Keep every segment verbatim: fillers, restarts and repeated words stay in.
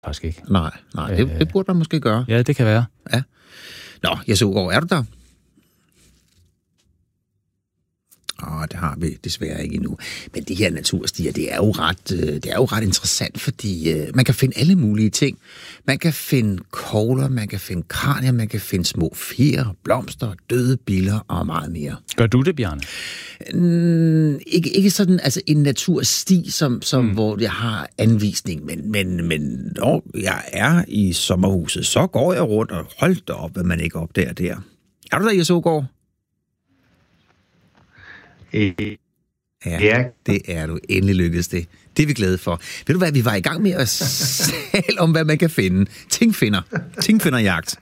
faktisk ikke. Nej, nej, det, det burde man måske gøre. Ja, det kan være. Ja. Nå, Jes Aagaard, er du der? Åh, det har vi desværre ikke endnu. Men de her naturstier, det er jo ret, det er jo ret interessant, fordi uh, man kan finde alle mulige ting. Man kan finde kogler, man kan finde kranier, man kan finde små fjer, blomster, døde biller og meget mere. Gør du det, Bjarne? Mm, ikke, ikke sådan altså en natursti, som, som mm. hvor jeg har anvisning, men, men, men når jeg er i sommerhuset, så går jeg rundt og hold da op, hvad man ikke opdager der. Er du der, Jes Aagaard? Ja, ja, det er du. Endelig lykkedes det. Det er vi glade for. Ved du hvad, vi var i gang med at tale om, hvad man kan finde. Tingfinder. Tingfinderjagt.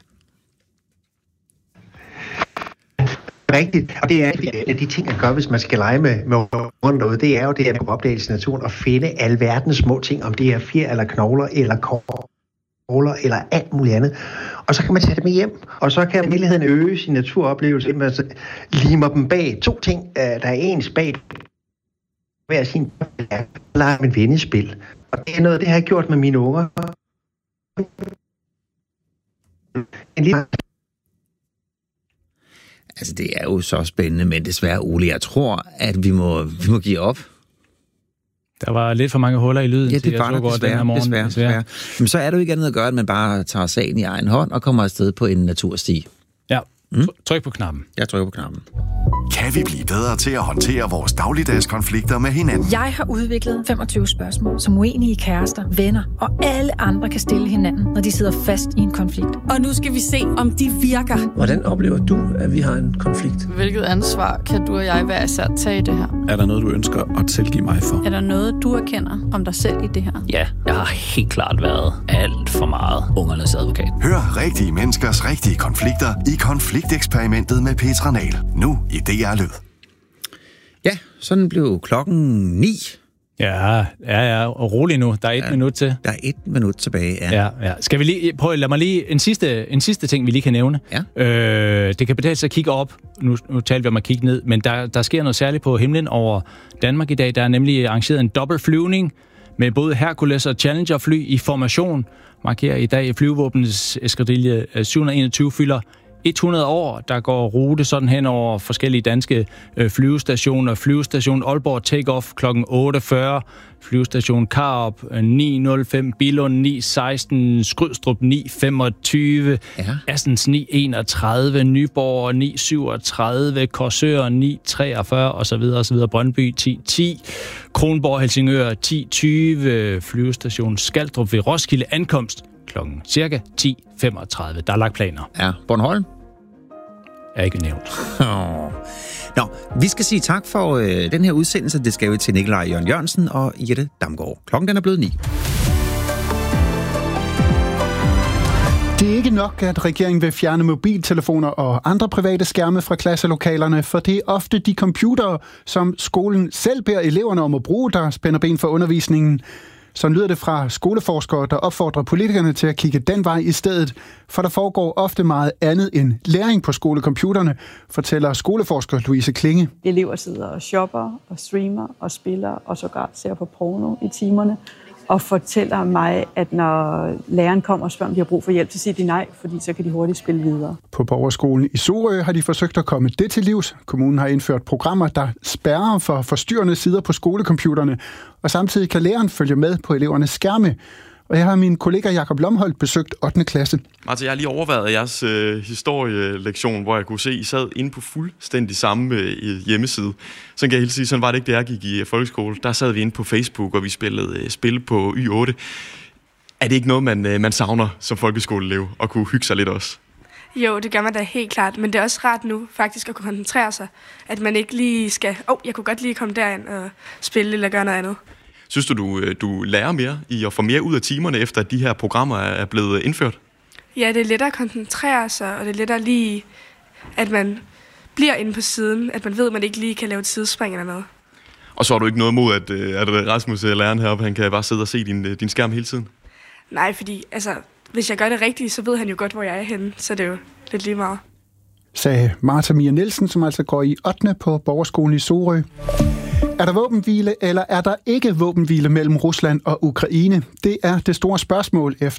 Rigtigt. Og det er en af de ting, man gør, hvis man skal lege med, med rundt noget. Det er jo det, at man kan opdage i naturen og finde alle verdens små ting, om det er fjer eller knogler eller kogler eller alt muligt andet. Og så kan man tage dem med hjem, og så kan muligheden øge sin naturoplevelse, man limer dem bag to ting, der er ens bag hver sin leger med vendespil. Og det er noget, det har jeg gjort med mine unger. En lille... Altså, det er jo så spændende, men desværre, Ole, jeg tror, at vi må, vi må give op. Der var lidt for mange huller i lyden. Ja, det var der desværre, den morgen, desværre, desværre. Men så er det jo ikke andet at gøre, at man bare tager sagen i egen hånd og kommer afsted på en natursti. Ja, mm? Tryk på knappen. Jeg trykker på knappen. Kan vi blive bedre til at håndtere vores dagligdags konflikter med hinanden? Jeg har udviklet femogtyve spørgsmål, som uenige kærester, venner og alle andre kan stille hinanden, når de sidder fast i en konflikt. Og nu skal vi se, om de virker. Hvordan oplever du, at vi har en konflikt? Hvilket ansvar kan du og jeg hver især tage i det her? Er der noget, du ønsker at tilgive mig for? Er der noget, du erkender om dig selv i det her? Ja, jeg har helt klart været alt for meget ungernes advokat. Hør rigtige menneskers rigtige konflikter i Konflikteksperimentet med Petra Nahl. Nu i D R Lyd. Ja, sådan blev klokken ni. Ja, ja, ja, og rolig nu. Der er et ja, minut til. Der er et minut tilbage, ja. Ja, ja. Skal vi lige prøve, lad mig lige en sidste, en sidste ting, vi lige kan nævne. Ja. Øh, det kan betale sig at kigge op. Nu, nu taler vi om at kigge ned, men der, der sker noget særligt på himlen over Danmark i dag. Der er nemlig arrangeret en dobbeltflyvning med både Hercules og Challenger-fly i formation. Markerer i dag flyvevåbnets eskadrille syv hundrede og enogtyve fylder hundrede år, der går rute sådan hen over forskellige danske øh, flyvestationer. Flyvestation Aalborg Takeoff klokken otte fyrre, flyvestation Karup ni nul fem, Billund ni seksten, Skrydstrup ni femogtyve, ja. Assens ni enogtredive, Nyborg ni syvogtredive, Korsør ni treogfyrre osv. osv. Brøndby ti ti, Kronborg Helsingør ti tyve, flyvestation Skaldrup ved Roskilde ankomst klokken cirka ti femogtredive. Der er lagt planer. Ja, Bornholm? Er ikke nævnt. Oh. Nå, vi skal sige tak for øh, den her udsendelse. Det skal vi til Nikolaj Jørgen Jørgensen og Jette Damgaard. Klokken den er blevet ni. Det er ikke nok, at regeringen vil fjerne mobiltelefoner og andre private skærme fra klasselokalerne, for det er ofte de computere, som skolen selv beder eleverne om at bruge, der spænder ben for undervisningen. Så lyder det fra skoleforskere, der opfordrer politikerne til at kigge den vej i stedet, for der foregår ofte meget andet end læring på skolecomputerne, fortæller skoleforsker Louise Klinge. Elever sidder og shopper og streamer og spiller og sågar ser på porno i timerne og fortæller mig, at når læreren kommer og spørger, om de har brug for hjælp, så siger de nej, fordi så kan de hurtigt spille videre. På Borgerskolen i Sorø har de forsøgt at komme det til livs. Kommunen har indført programmer, der spærrer for forstyrrende sider på skolecomputerne, og samtidig kan læreren følge med på elevernes skærme. Og jeg har min kollega Jakob Lomholdt besøgt ottende klasse. Altså, jeg har lige overvejet jeres øh, historielektion, hvor jeg kunne se, I sad inde på fuldstændig samme øh, hjemmeside. Så kan jeg helt sige, sådan var det ikke, da jeg gik i øh, folkeskole. Der sad vi inde på Facebook, og vi spillede øh, spil på Y otte. Er det ikke noget, man, øh, man savner som folkeskoleelev, at kunne hygge sig lidt også? Jo, det gør man da helt klart, men det er også rart nu faktisk at kunne koncentrere sig. At man ikke lige skal, åh, oh, jeg kunne godt lige komme derind og spille eller gøre noget andet. Synes du, du, du lærer mere i at få mere ud af timerne, efter at de her programmer er blevet indført? Ja, det er lettere at koncentrere sig, og det er lettere lige, at man bliver inde på siden, at man ved, at man ikke lige kan lave et sidespring eller noget. Og så har du ikke noget mod, at, at Rasmus, læreren heroppe, han kan bare sidde og se din, din skærm hele tiden? Nej, fordi altså, hvis jeg gør det rigtigt, så ved han jo godt, hvor jeg er henne, så det er jo lidt lige meget. Sagde Martha Mia Nielsen, som altså går i ottende på Borgerskolen i Sorø. Er der våbenhvile, eller er der ikke våbenhvile mellem Rusland og Ukraine? Det er det store spørgsmål efter